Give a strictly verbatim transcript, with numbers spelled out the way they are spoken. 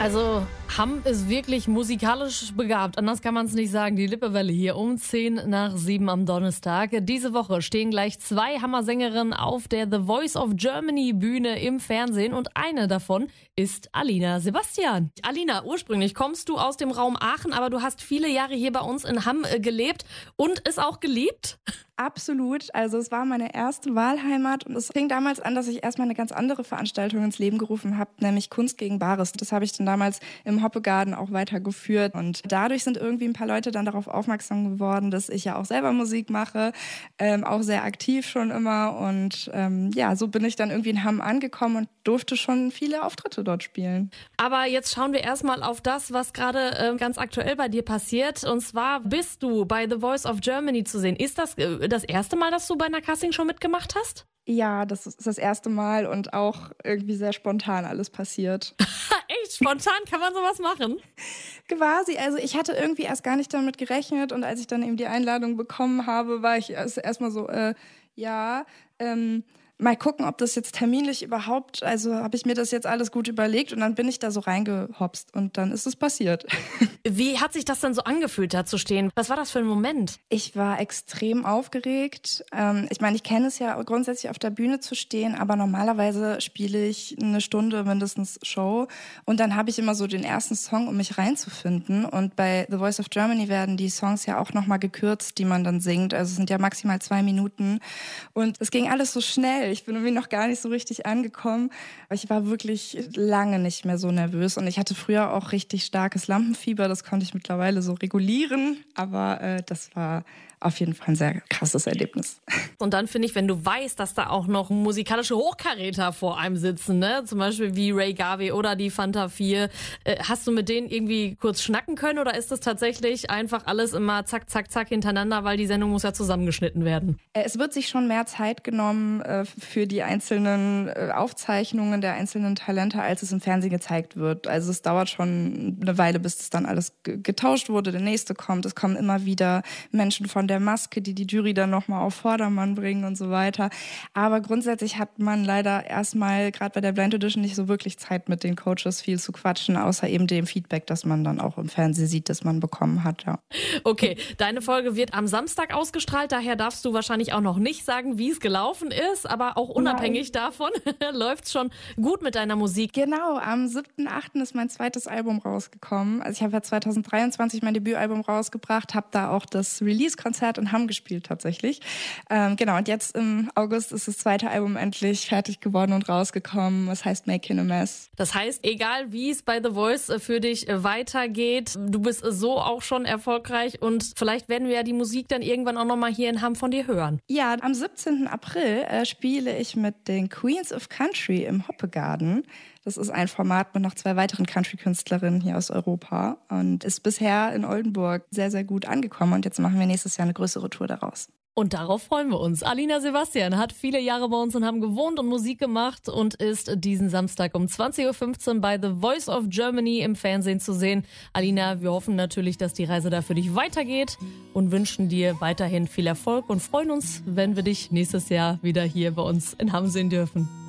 Also, Hamm ist wirklich musikalisch begabt. Anders kann man es nicht sagen. Die Lippewelle hier um zehn nach sieben am Donnerstag. Diese Woche stehen gleich zwei Hammer-Sängerinnen auf der The Voice of Germany Bühne im Fernsehen und eine davon ist Alina Sebastian. Alina, ursprünglich kommst du aus dem Raum Aachen, aber du hast viele Jahre hier bei uns in Hamm gelebt und es auch geliebt? Absolut. Also es war meine erste Wahlheimat und es fing damals an, dass ich erstmal eine ganz andere Veranstaltung ins Leben gerufen habe, nämlich Kunst gegen Bares. Das habe ich dann damals im Hoppegarden auch weitergeführt und dadurch sind irgendwie ein paar Leute dann darauf aufmerksam geworden, dass ich ja auch selber Musik mache, ähm, auch sehr aktiv schon immer und ähm, ja, so bin ich dann irgendwie in Hamm angekommen und durfte schon viele Auftritte dort spielen. Aber jetzt schauen wir erstmal auf das, was gerade äh, ganz aktuell bei dir passiert und zwar bist du bei The Voice of Germany zu sehen. Ist das äh, das erste Mal, dass du bei einer Castingshow mitgemacht hast? Ja, das ist das erste Mal und auch irgendwie sehr spontan alles passiert. Echt? Spontan kann man sowas machen? Quasi, also ich hatte irgendwie erst gar nicht damit gerechnet und als ich dann eben die Einladung bekommen habe, war ich erst erstmal so, äh, ja, ähm, mal gucken, ob das jetzt terminlich überhaupt, also habe ich mir das jetzt alles gut überlegt und dann bin ich da so reingehopst und dann ist es passiert. Wie hat sich das denn so angefühlt, da zu stehen? Was war das für ein Moment? Ich war extrem aufgeregt. Ähm, ich meine, ich kenne es ja grundsätzlich auf der Bühne zu stehen, aber normalerweise spiele ich eine Stunde mindestens Show und dann habe ich immer so den ersten Song, um mich reinzufinden und bei The Voice of Germany werden die Songs ja auch nochmal gekürzt, die man dann singt. Also es sind ja maximal zwei Minuten und es ging alles so schnell. Ich bin irgendwie noch gar nicht so richtig angekommen. Aber ich war wirklich lange nicht mehr so nervös. Und ich hatte früher auch richtig starkes Lampenfieber. Das konnte ich mittlerweile so regulieren. Aber äh, das war auf jeden Fall ein sehr krasses Erlebnis. Und dann finde ich, wenn du weißt, dass da auch noch musikalische Hochkaräter vor einem sitzen, ne? Zum Beispiel wie Ray Garvey oder die Fanta vier, äh, hast du mit denen irgendwie kurz schnacken können oder ist das tatsächlich einfach alles immer zack, zack, zack hintereinander, weil die Sendung muss ja zusammengeschnitten werden? Äh, es wird sich schon mehr Zeit genommen äh, für die einzelnen äh, Aufzeichnungen der einzelnen Talente, als es im Fernsehen gezeigt wird. Also es dauert schon eine Weile, bis das dann alles g- getauscht wurde, der nächste kommt. Es kommen immer wieder Menschen von der Maske, die die Jury dann nochmal auf Vordermann bringen und so weiter. Aber grundsätzlich hat man leider erstmal, gerade bei der Blind Audition, nicht so wirklich Zeit, mit den Coaches viel zu quatschen, außer eben dem Feedback, das man dann auch im Fernsehen sieht, das man bekommen hat. Ja. Okay, deine Folge wird am Samstag ausgestrahlt, daher darfst du wahrscheinlich auch noch nicht sagen, wie es gelaufen ist, aber auch unabhängig Nein. davon läuft es schon gut mit deiner Musik. Genau, am siebten achten ist mein zweites Album rausgekommen. Also ich habe ja zwanzig dreiundzwanzig mein Debütalbum rausgebracht, habe da auch das Release-Konzert in Hamm gespielt tatsächlich. Ähm, genau, und jetzt im August ist das zweite Album endlich fertig geworden und rausgekommen. Das heißt Making a Mess. Das heißt, egal wie es bei The Voice für dich weitergeht, du bist so auch schon erfolgreich und vielleicht werden wir ja die Musik dann irgendwann auch nochmal hier in Hamm von dir hören. Ja, am siebzehnten April äh, spiele ich mit den Queens of Country im Hoppegarden. Das ist ein Format mit noch zwei weiteren Country-Künstlerinnen hier aus Europa und ist bisher in Oldenburg sehr, sehr gut angekommen. Und jetzt machen wir nächstes Jahr eine größere Tour daraus. Und darauf freuen wir uns. Alina Sebastian hat viele Jahre bei uns in Hamm gewohnt und Musik gemacht und ist diesen Samstag um zwanzig Uhr fünfzehn bei The Voice of Germany im Fernsehen zu sehen. Alina, wir hoffen natürlich, dass die Reise da für dich weitergeht und wünschen dir weiterhin viel Erfolg und freuen uns, wenn wir dich nächstes Jahr wieder hier bei uns in Hamm sehen dürfen.